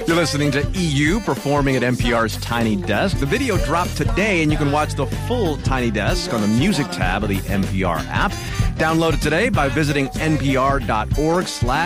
You're listening to EU performing at NPR's Tiny Desk. The video dropped today, and you can watch the full Tiny Desk on the music tab of the NPR app. Download it today by visiting npr.org/